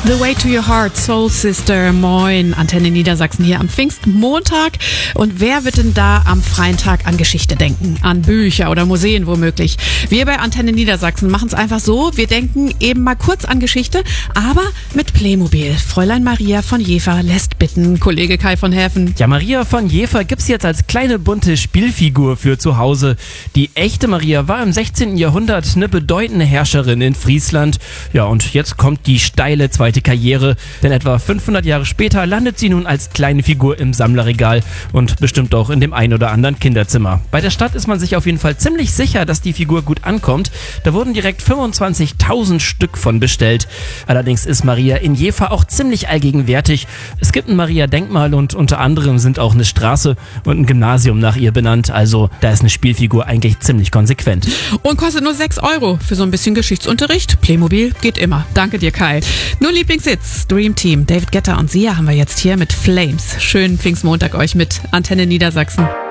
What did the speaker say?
The Way to Your Heart, Soul Sister, moin, Antenne Niedersachsen hier am Pfingstmontag. Und wer wird denn da am freien Tag an Geschichte denken? An Bücher oder Museen womöglich? Wir bei Antenne Niedersachsen machen es einfach so, wir denken eben mal kurz an Geschichte, aber mit Playmobil. Fräulein Maria von Jever lässt bitten, Kollege Kai von Häfen. Ja, Maria von Jever gibt's jetzt als kleine bunte Spielfigur für zu Hause. Die echte Maria war im 16. Jahrhundert eine bedeutende Herrscherin in Friesland. Ja, und jetzt kommt die steile zweite Karriere, denn etwa 500 Jahre später landet sie nun als kleine Figur im Sammlerregal und bestimmt auch in dem ein oder anderen Kinderzimmer. Bei der Stadt ist man sich auf jeden Fall ziemlich sicher, dass die Figur gut ankommt. Da wurden direkt 25.000 Stück von bestellt. Allerdings ist Maria in Jever auch ziemlich allgegenwärtig. Es gibt ein Maria-Denkmal und unter anderem sind auch eine Straße und ein Gymnasium nach ihr benannt. Also da ist eine Spielfigur eigentlich ziemlich konsequent. Und kostet nur 6 € für so ein bisschen Geschichtsunterricht. Playmobil geht immer. Danke dir, Kai. Nur Lieblingshits, Dream Team, David Guetta und Sia haben wir jetzt hier mit Flames. Schönen Pfingstmontag euch mit Antenne Niedersachsen.